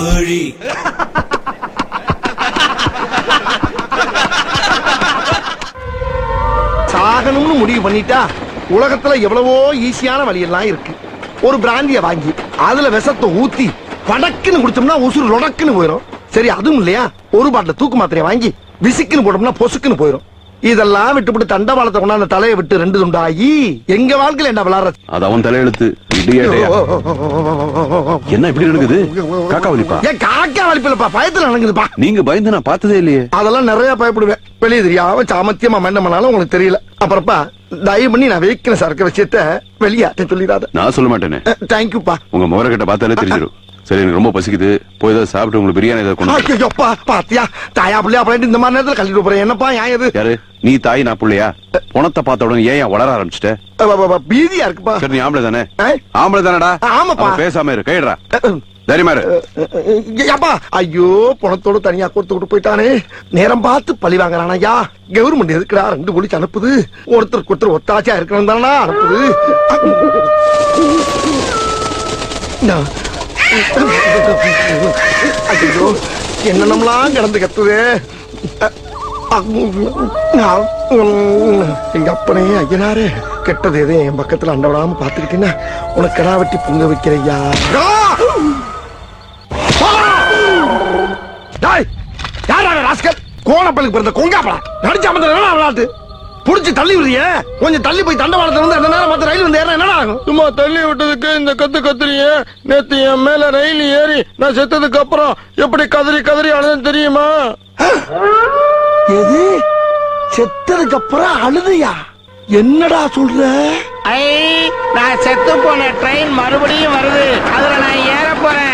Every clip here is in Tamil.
சாகணும்னு முடிவு பண்ணிட்டா உலகத்துல எவ்வளவோ ஈஸியான வழி எல்லாம் இருக்கு. ஒரு பிராந்திய வாங்கி அதுல விஷத்தை ஊத்தி படக்குன்னு குடிச்சோம்னா உசுறு லொடக்குன்னு போயிடும். சரி அதுவும் இல்லையா, ஒரு பாட்டில் தூக்கு மாத்திரையை வாங்கி விசிக்குன்னு போட்டோம்னா பொசுக்குன்னு போயிடும். இதெல்லாம் விட்டுவிட்டு தண்டவாளத்தை கொண்டாந்து தலையை விட்டு 2 துண்டாகி எங்க வாழ்க்கையில என்ன விளாடுற? அது அவன் தலையெழுத்து. என்ன இப்படி நடக்குது? காக்கா வலிப்பா? ஏன் காக்கா வலிப்பில்லப்பா, பயத்துல நடக்குதுப்பா. நீங்க பயந்து நான் பார்த்ததே இல்லையே. அதெல்லாம் நிறைய பயப்படுவேன். வெளியே தெரியாம சாமத்தியமா என்ன பண்ணாலும் உங்களுக்கு தெரியல. அப்புறப்பா தயவு பண்ணி நான் வைக்கிற சரக்கு விஷயத்த வெளியாட்ட சொல்லிடாத. நான் சொல்ல மாட்டேனே. தேங்க்யூப்பா. உங்க முகரக்கட்ட பார்த்தாலே தெரிஞ்சிடும். சரி எனக்கு ரொம்ப பசிக்குது, போய் ஏதாவது சாப்பிட்டு உங்களுக்கு பிரியாணி ஏதாவது கொண்டு. ஐயோப்பா பாத்தியா, தாயா பிள்ளையா அப்படின்ட்டு இந்த மாதிரி நேரத்துல கழிட்டு போறேன். என்னப்பா யாரு? யாரு நீ? தாய் நான் பிள்ளையா? பணத்தை பார்த்த உடனே ஏன் வளர ஆரம்பிச்சிட்ட? பீதியா இருக்குப்பா. சரி நீ ஆம்பளை தானே? ஆம்பளை தானடா? ஆமாப்பா. பேசாம இரு, கைடுறா. தைரியமா இரு. அப்பா ஐயோ, பணத்தோட தனியா கொடுத்து விட்டு போயிட்டானே. நேரம் பார்த்து பழி வாங்குறான். ஐயா கவர்மெண்ட் எதுக்குடா 2 போலீஸ் அனுப்புது? ஒருத்தருக்கு ஒருத்தர் ஒத்தாச்சியா இருக்கணும் தானா அனுப்புது? ஐயோ என்னென்னலாம் கிடந்து கத்துது. எங்க அப்பனே ஐயனாரே, கெட்டது எதே என் பக்கத்துல அண்ட விடாம பாத்துக்கிட்டீங்கன்னா உனக்கு கடா வெட்டி பொங்க வைக்கிறையா. கோணப்பள்ளிக்கு பிறந்த கொங்காப்பா நடிச்சாம விளையாட்டு புடிச்சு தள்ளி விடுறிய. கொஞ்சம் தள்ளி போய் தண்டவாளத்துல வந்து அந்த நேரம் மத்த ரயில் வந்து ஏற என்ன ஆகும்? சும்மா தள்ளி விட்டதுக்கு இந்த கத்துறீங்க. நேத்து என் மேல ரயில் ஏறி நான் செத்ததுக்கு அப்புறம் எப்படி கதறி அழுது தெரியுமா? எது செத்ததுக்கு அப்புறம் அழுதையா? என்னடா சொல்ற? நான் செத்து போன ட்ரெயின் மறுபடியும் வருது, அதுல நான் ஏற போறேன்.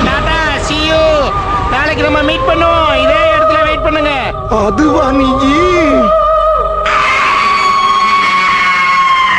நாளைக்கு நம்ம மீட் பண்ணுவோம், இதே இடத்துல வெயிட் பண்ணுங்க. அதுவா நீ?